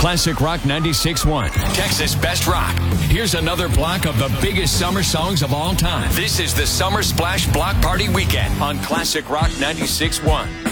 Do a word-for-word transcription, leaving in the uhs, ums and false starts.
Classic Rock ninety-six point one. Texas Best Rock. Here's another block of the biggest summer songs of all time. This is the Summer Splash Block Party Weekend on Classic Rock ninety-six point one.